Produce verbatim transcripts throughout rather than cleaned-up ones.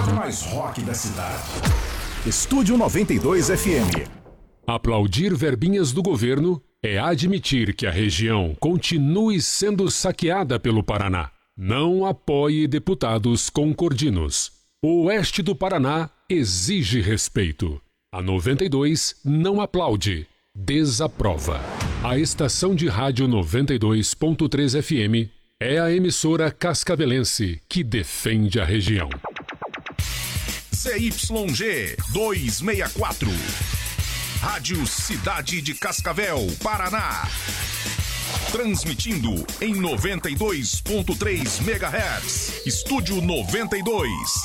mais rock da cidade. Estúdio noventa e dois F M. Aplaudir verbinhas do governo é admitir que a região continue sendo saqueada pelo Paraná. Não apoie deputados concordinos. O oeste do Paraná exige respeito. A noventa e dois não aplaude, desaprova. A estação de rádio noventa e dois ponto três F M é a emissora cascavelense que defende a região. Z Y G duzentos e sessenta e quatro. Rádio Cidade de Cascavel, Paraná. Transmitindo em noventa e dois ponto três megahertz. Estúdio noventa e dois.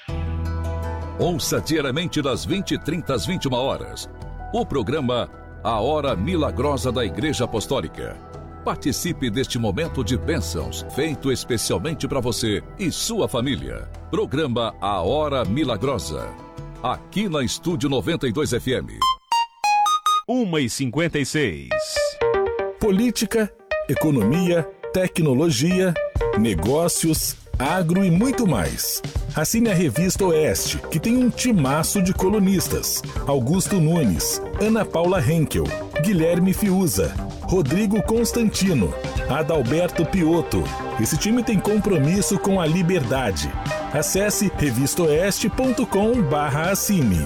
Ouça diariamente das vinte e trinta às vinte e uma horas. O programa A Hora Milagrosa da Igreja Apostólica. Participe deste momento de bênçãos, feito especialmente para você e sua família. Programa A Hora Milagrosa. Aqui na Estúdio noventa e dois F M. uma e cinquenta e seis. Política, economia, tecnologia, negócios, agro e muito mais. Assine a Revista Oeste, que tem um timaço de colunistas. Augusto Nunes, Ana Paula Henkel, Guilherme Fiuza, Rodrigo Constantino, Adalberto Piotto. Esse time tem compromisso com a liberdade. Acesse revista oeste ponto com barra assine.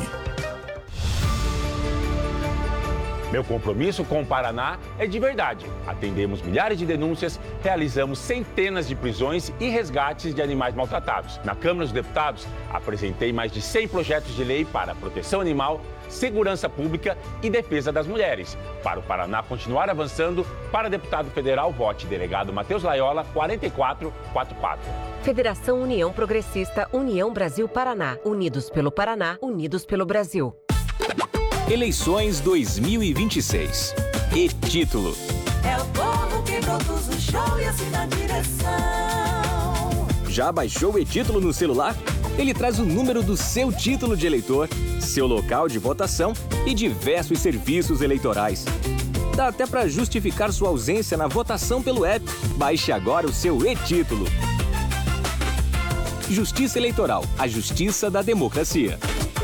Meu compromisso com o Paraná é de verdade. Atendemos milhares de denúncias, realizamos centenas de prisões e resgates de animais maltratados. Na Câmara dos Deputados, apresentei mais de cem projetos de lei para proteção animal, segurança pública e defesa das mulheres. Para o Paraná continuar avançando, para deputado federal, vote delegado Matheus Laiola, quatro quatro quatro quatro. Federação União Progressista, União Brasil Paraná. Unidos pelo Paraná, unidos pelo Brasil. Eleições dois mil e vinte e seis. E título: é o povo que produz o show e assina a direção. Já baixou o e-título no celular? Ele traz o número do seu título de eleitor, seu local de votação e diversos serviços eleitorais. Dá até para justificar sua ausência na votação pelo app. Baixe agora o seu e-título. Justiça Eleitoral, a justiça da democracia.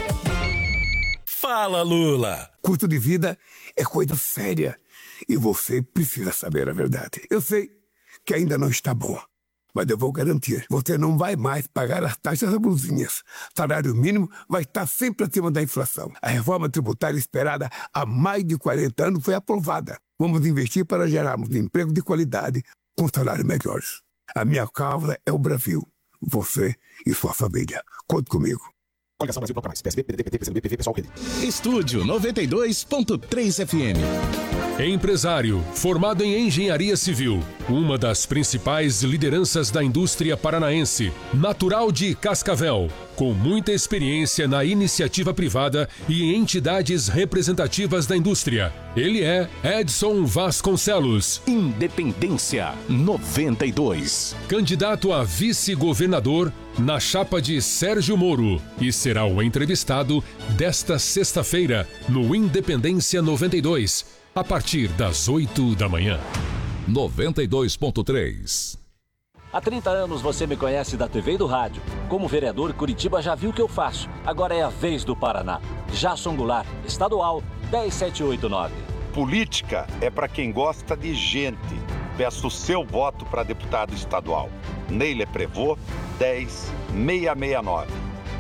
Fala, Lula! Custo de vida é coisa séria e você precisa saber a verdade. Eu sei que ainda não está bom, mas eu vou garantir. Você não vai mais pagar as taxas abusinhas. Salário mínimo vai estar sempre acima da inflação. A reforma tributária esperada há mais de quarenta anos foi aprovada. Vamos investir para gerarmos emprego de qualidade com salários melhores. A minha causa é o Brasil. Você e sua família. Conte comigo. Coligação Brasil Bloco Mais. P S B, P D T, P C do B, P V, Pessoal, Rede. Estúdio noventa e dois ponto três F M. Empresário, formado em engenharia civil, uma das principais lideranças da indústria paranaense, natural de Cascavel, com muita experiência na iniciativa privada e em entidades representativas da indústria. Ele é Edson Vasconcelos. Independência noventa e dois. Candidato a vice-governador na chapa de Sérgio Moro e será o entrevistado desta sexta-feira no Independência noventa e dois. A partir das oito da manhã. noventa e dois ponto três. Há trinta anos você me conhece da T V e do rádio. Como vereador, Curitiba já viu o que eu faço. Agora é a vez do Paraná. Jason Goulart, estadual dez sete oito nove. Política é para quem gosta de gente. Peço o seu voto para deputado estadual. Neile Prevô, dez seiscentos e sessenta e nove.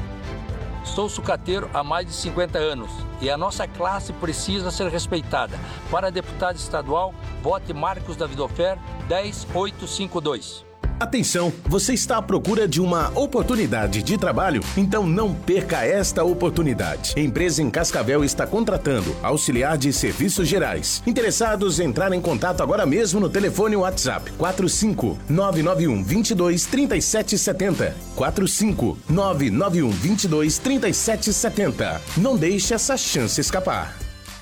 Sou sucateiro há mais de cinquenta anos e a nossa classe precisa ser respeitada. Para deputado estadual, vote Marcos Davidofer dez mil oitocentos e cinquenta e dois. Atenção, você está à procura de uma oportunidade de trabalho? Então não perca esta oportunidade. A empresa em Cascavel está contratando auxiliar de serviços gerais. Interessados, entrar em contato agora mesmo no telefone WhatsApp quatro cinco nove nove um dois dois três sete sete zero. quatro cinco nove nove um dois dois três sete sete zero. Não deixe essa chance escapar.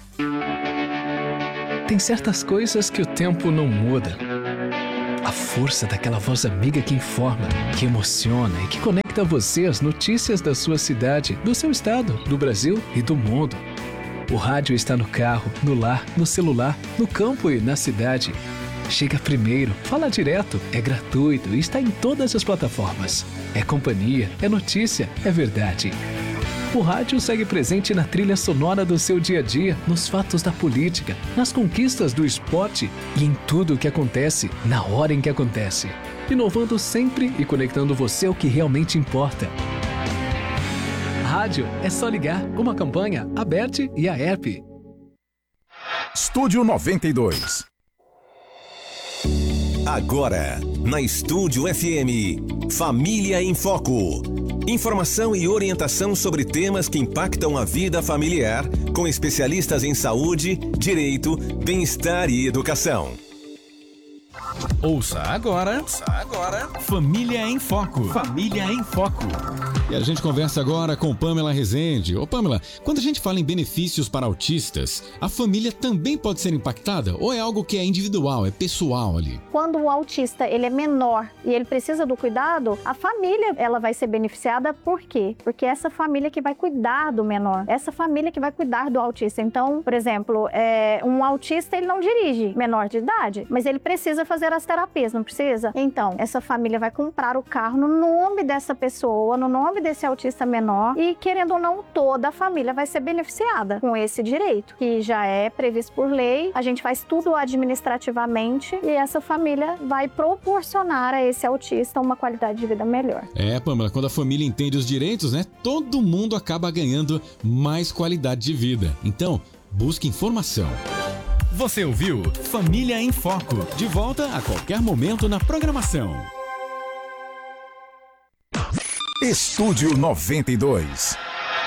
Tem certas coisas que o tempo não muda. A força daquela voz amiga que informa, que emociona e que conecta você às notícias da sua cidade, do seu estado, do Brasil e do mundo. O rádio está no carro, no lar, no celular, no campo e na cidade. chega primeiro, fala direto, é gratuito e está em todas as plataformas. É companhia, é notícia, é verdade. O rádio segue presente na trilha sonora do seu dia a dia, nos fatos da política, nas conquistas do esporte e em tudo o que acontece, na hora em que acontece. Inovando sempre e conectando você ao que realmente importa. Rádio é só ligar, uma campanha, a Bert e a app. Estúdio noventa e dois. Agora, na Estúdio F M, Família em Foco. Informação e orientação sobre temas que impactam a vida familiar, com especialistas em saúde, direito, bem-estar e educação. Ouça agora, Ouça agora, Família em Foco. Família em Foco. E a gente conversa agora com Pamela Rezende. Ô Pamela, quando a gente fala em benefícios para autistas, a família também pode ser impactada? Ou é algo que é individual, é pessoal ali? Quando o autista ele é menor e ele precisa do cuidado, a família ela vai ser beneficiada. Por quê? Porque é essa família que vai cuidar do menor, essa família que vai cuidar do autista. Então, por exemplo, é, um autista ele não dirige menor de idade, mas ele precisa fazer as terapias, não precisa? Então, essa família vai comprar o carro no nome dessa pessoa, no nome desse autista menor e, querendo ou não, toda a família vai ser beneficiada com esse direito, que já é previsto por lei. A gente faz tudo administrativamente e essa família vai proporcionar a esse autista uma qualidade de vida melhor. É, Pamela, quando a família entende os direitos, né, todo mundo acaba ganhando mais qualidade de vida. Então, busque informação. Você ouviu Família em Foco, de volta a qualquer momento na programação. Estúdio noventa e dois.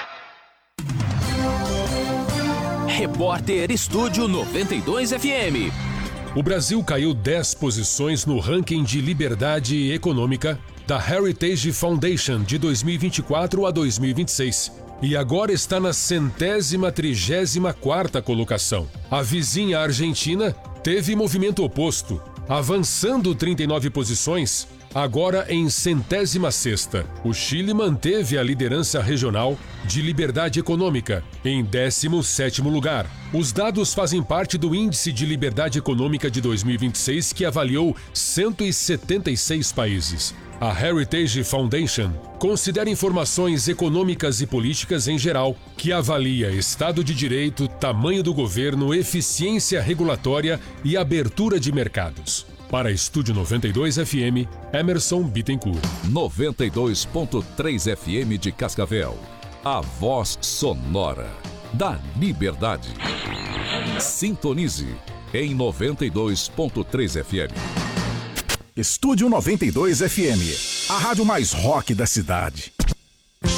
Repórter Estúdio noventa e dois F M. O Brasil caiu dez posições no ranking de liberdade econômica da Heritage Foundation de dois mil e vinte e quatro a dois mil e vinte e seis. E agora está na centésima trigésima quarta colocação. A vizinha Argentina teve movimento oposto, avançando trinta e nove posições, agora em centésima sexta. O Chile manteve a liderança regional de liberdade econômica, em décimo sétimo lugar. Os dados fazem parte do Índice de Liberdade Econômica de dois mil e vinte e seis, que avaliou cento e setenta e seis países. A Heritage Foundation considera informações econômicas e políticas em geral, que avalia Estado de Direito, tamanho do governo, eficiência regulatória e abertura de mercados. Para Estúdio noventa e dois F M, Emerson Bittencourt. noventa e dois ponto três F M de Cascavel. A voz sonora da liberdade. Sintonize em noventa e dois ponto três F M. Estúdio noventa e dois F M, a rádio mais rock da cidade.